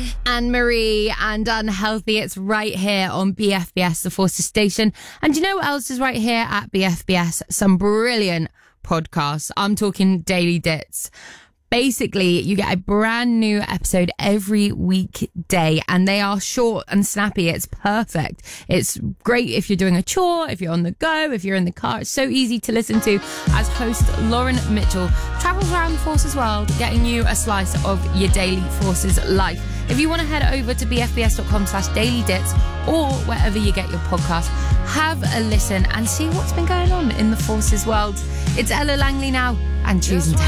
Anne-Marie and Unhealthy. It's right here on BFBS, the Forces Station. And you know what else is right here at BFBS? Some brilliant podcasts. I'm talking Daily Dits. Basically, you get a brand new episode every weekday, and they are short and snappy. It's perfect. It's great if you're doing a chore, if you're on the go, if you're in the car. It's so easy to listen to as host Lauren Mitchell travels around the Forces world, getting you a slice of your daily Forces life. If you want to head over to bfbs.com/dailydits or wherever you get your podcast, have a listen and see what's been going on in the Forces world. It's Ella Langley now and Choosing